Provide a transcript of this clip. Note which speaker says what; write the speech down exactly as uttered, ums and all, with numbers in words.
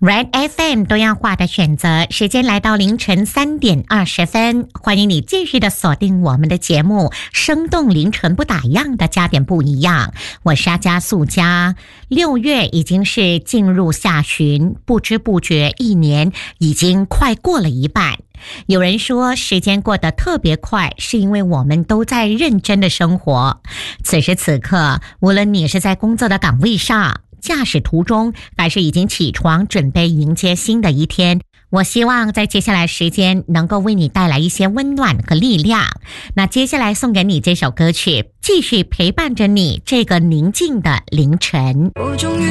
Speaker 1: Red F M 多样化的选择，时间来到凌晨三点二十分，欢迎你继续的锁定我们的节目，生动凌晨不打烊的加点不一样。我是阿加素佳，六月已经是进入下旬，不知不觉一年已经快过了一半。有人说时间过得特别快，是因为我们都在认真的生活。此时此刻，无论你是在工作的岗位上，驾驶途中，还是已经起床准备迎接新的一天，我希望在接下来时间能够为你带来一些温暖和力量。那接下来送给你这首歌曲，继续陪伴着你这个宁静的凌晨。
Speaker 2: 我终于